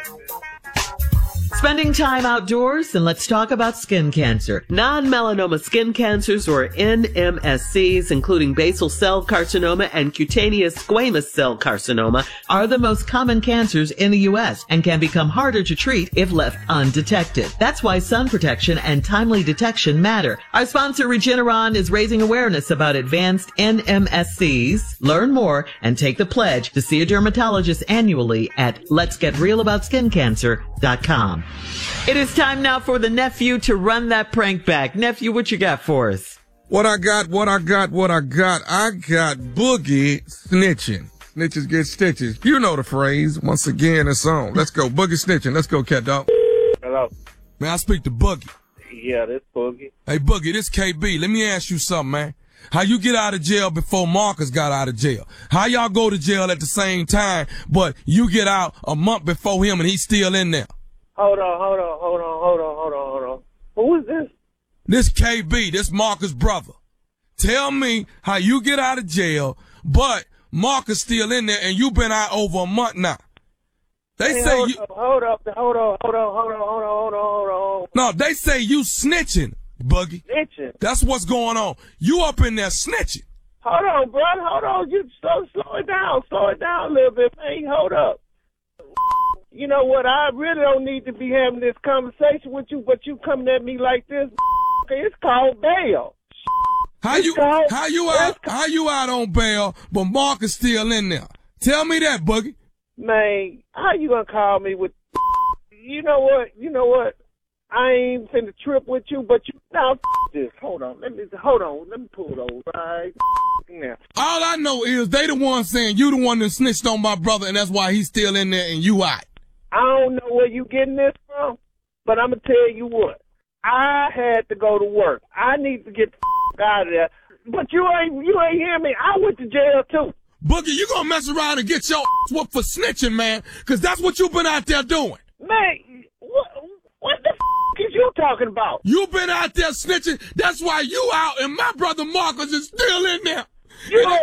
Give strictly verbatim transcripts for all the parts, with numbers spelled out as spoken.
Spending time outdoors, and let's talk about skin cancer. Non-melanoma skin cancers, or N M S Cs, including basal cell carcinoma and cutaneous squamous cell carcinoma, are the most common cancers in the U S and can become harder to treat if left undetected. That's why sun protection and timely detection matter. Our sponsor, Regeneron, is raising awareness about advanced N M S Cs. Learn more and take the pledge to see a dermatologist annually at lets get real about skin cancer dot com. It is time now for the nephew to run that prank back. Nephew, what you got for us? What I got, what I got, what I got. I got Boogie snitching. Snitches get stitches. You know the phrase. Once again, it's on. Let's go. Boogie snitching. Let's go, cat dog. Hello. Man, I speak to Boogie. Yeah, this Boogie. Hey, Boogie, this K B. Let me ask you something, man. How you get out of jail before Marcus got out of jail? How y'all go to jail at the same time, but you get out a month before him and he's still in there? Hold on, hold on, hold on, hold on, hold on, hold on. Who is this? This K B, this Marcus' brother. Tell me how you get out of jail, but Marcus still in there and you been out over a month now. They hey, say hold you... Up, hold up, hold on, hold on, hold on, hold on, hold on, hold on. No, they say you snitching, Boogie. Snitching? That's what's going on. You up in there snitching. Hold on, bro, hold on. You slow, slow it down, slow it down a little bit, man. Hold up. You know what? I really don't need to be having this conversation with you, but you coming at me like this. It's called bail. How it's you called, how you out how you out on bail, but Marcus still in there? Tell me that, Boogie. Man, how you gonna call me with? You know what? You know what? I ain't finna trip with you, but you now this. Hold on, let me hold on. Let me pull those right now. All I know is they the one saying you the one that snitched on my brother, and that's why he's still in there and you out. I don't know where you getting this from, but I'm going to tell you what. I had to go to work. I need to get the f- out of there. But you ain't you ain't hear me. I went to jail, too. Boogie, you going to mess around and get your ass whooped for snitching, man, because that's what you been out there doing. Man, what, what the f- is you talking about? You been out there snitching. That's why you out, and my brother Marcus is still in there. You know,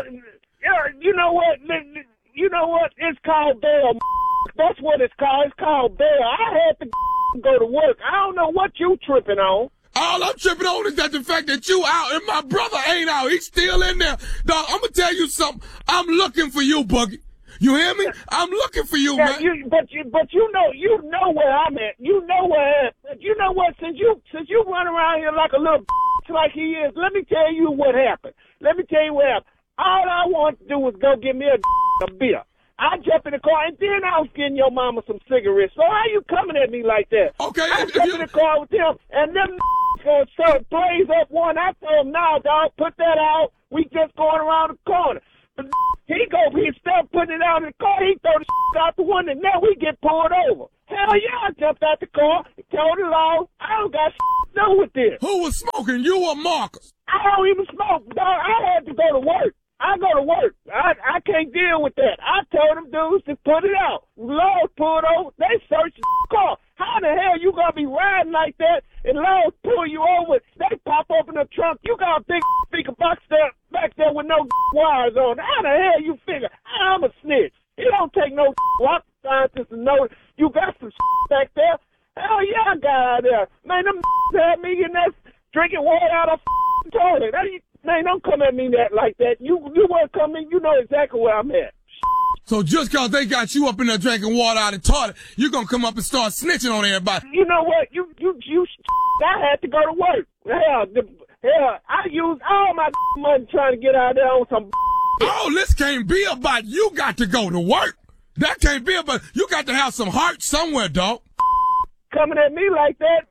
you know what? You know what? It's called bail. That's what it's called. It's called bail. I had to go to work. I don't know what you tripping on. All I'm tripping on is that the fact that you out and my brother ain't out. He's still in there. Dog, I'm going to tell you something. I'm looking for you, Boogie. You hear me? I'm looking for you, yeah, man. You, but you, but you know, you know where I'm at. You know where. You know what? Since you, since you run around here like a little like he is, let me tell you what happened. Let me tell you what happened. All I want to do was go get me a, a beer. I jumped in the car, and then I was getting your mama some cigarettes. So how you coming at me like that? Okay. I if, jumped if in the car with them, and them gonna start blaze up one. I told him, nah, dog, put that out. We just going around the corner. But he go, he start putting it out in the car. He throw the out the window, and now we get pulled over. Hell yeah, I jumped out the car, told the law. I don't got to do with this. Who was smoking, you or Marcus? I don't even smoke, dog. I had to go to work. I go to work. I I can't deal with that. I told them dudes to put it out. Laws pulled over. They searched the car. How the hell you gonna be riding like that and laws pull you over? They pop open the trunk. You got a big speaker box there back there with no wires on. How the hell you figure I'm a snitch? It don't take no rock scientist to know you got some back there. Hell yeah, I got out there. Man, them had me in there drinking water out of the toilet. Man, don't come at me that like that. You you want to come in, you know exactly where I'm at. So just because they got you up in there drinking water out of the toilet, you're going to come up and start snitching on everybody. You know what? You, you, you, I had to go to work. Hell, the, hell, I used all my money trying to get out there on some. Oh, this can't be about you got to go to work. That can't be about, you got to have some heart somewhere, dog. Coming at me like that,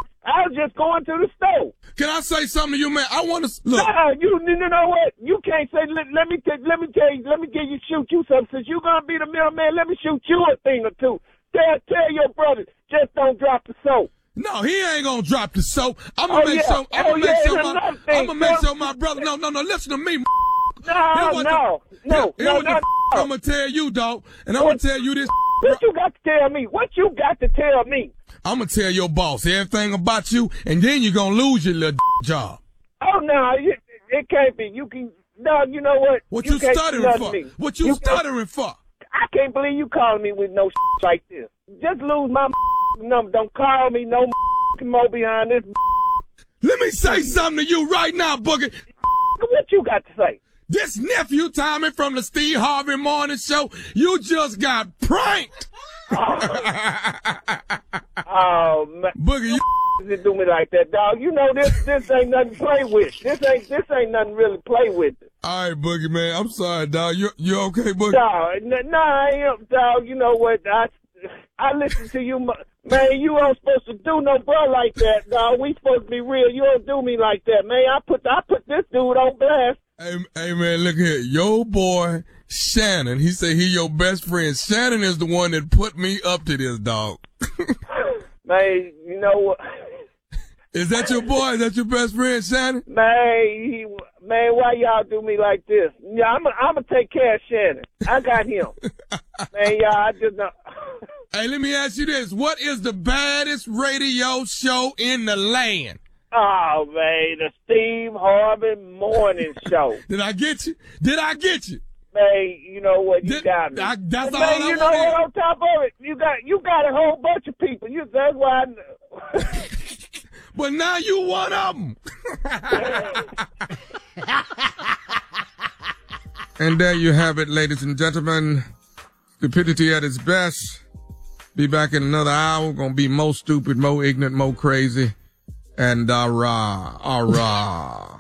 I was just going to the store. Can I say something to you, man? I want to look. Nah, you, you know what? You can't say. Let, let me t- let me tell you. Let me get you shoot you something. Since you gonna be the middleman, let me shoot you a thing or two. Tell tell your brother, just don't drop the soap. No, he ain't gonna drop the soap. I'm gonna oh, make yeah. sure. I'm oh, gonna make yeah, sure my. thing, I'm gonna make sure my brother. No, no, no. Listen to me. No, no, no, no, no, no. I'm gonna tell you, dog, and I'm gonna tell you this. What you got to tell me? What you got to tell me? I'm gonna tell your boss everything about you, and then you're gonna lose your little job. Oh no, it, it can't be. You can no. You know what? What you, you stuttering for? Me. What you, you stuttering for? I can't believe you calling me with no like this. Just lose my number. Don't call me no more behind this. Let me say something to you right now, Boogie. What you got to say? This nephew Tommy from the Steve Harvey Morning Show, you just got pranked. Oh, man. Boogie, you It do me like that, dog. You know this. This ain't nothing to play with. This ain't. This ain't nothing really to play with. All right, Boogie, man. I'm sorry, dog. You you okay, Boogie? Dog, n- nah, I am, dog. You know what? I I listen to you, man. You ain't supposed to do no bro like that, dog. We supposed to be real. You don't do me like that, man. I put I put this dude on blast. Hey, hey, man, look here. Your boy Shannon. He say he your best friend. Shannon is the one that put me up to this, dog. Man, you know what? Is that your boy? Is that your best friend, Shannon? Man, he, man, why y'all do me like this? Yeah, I'm gonna I'm take care of Shannon. I got him. Man, y'all, I just know. Hey, let me ask you this. What is the baddest radio show in the land? Oh, man, the Steve Harvey Morning Show. Did I get you? Did I get you? Man, you know what? You Did, got me. I, that's man, all I you know want. what? On top of it, you got you got a whole bunch of people. You that's why. I, But now you one of them. And there you have it, ladies and gentlemen. Stupidity at its best. Be back in another hour. Gonna be more stupid, more ignorant, more crazy. And ah-rah, ah-rah.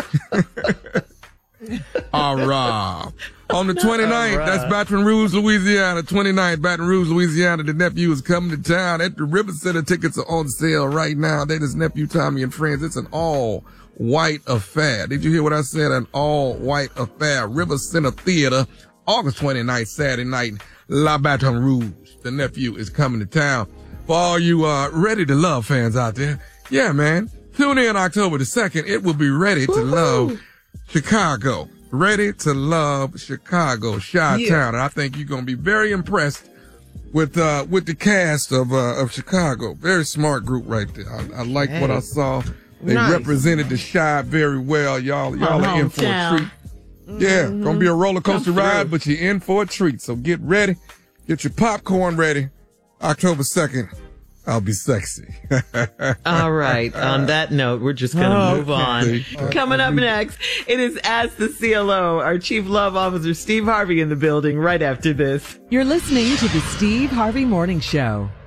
Ah-rah. On the twenty-ninth, Right. that's Baton Rouge, Louisiana. twenty-ninth, Baton Rouge, Louisiana. The nephew is coming to town at the River Center. Tickets are on sale right now. That is nephew Tommy and friends. It's an all-white affair. Did you hear what I said? An all-white affair. River Center Theater, August twenty-ninth, Saturday night, La Baton Rouge. The nephew is coming to town. For all you uh, Ready to Love fans out there, yeah, man. Tune in October the second. It will be Ready to Woo-hoo. Love Chicago. Ready to Love Chicago, Chi-Town. Yeah. And I think you're going to be very impressed with uh with the cast of uh, of Chicago. Very smart group right there. I, I like Hey. what I saw. They Nice. represented the Chi very well. Y'all, y'all are in for a hometown. treat. Yeah, gonna be a roller coaster Come through. ride, but you're in for a treat. So get ready. Get your popcorn ready. October second, I'll be sexy. All right. On that note, we're just going to move on. Okay. Coming up next, it is Ask the C L O, our Chief Love Officer, Steve Harvey, in the building right after this. You're listening to the Steve Harvey Morning Show.